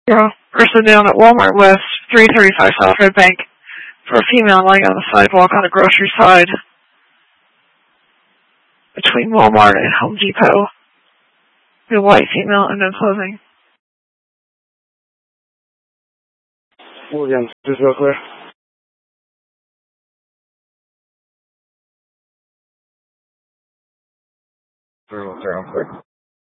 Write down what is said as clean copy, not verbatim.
Yeah. Person down at Walmart West, 335 South Red Bank, for a female lying on the sidewalk on a grocery side between Walmart and Home Depot. The white female in no clothing. Again, just real clear. Real clear.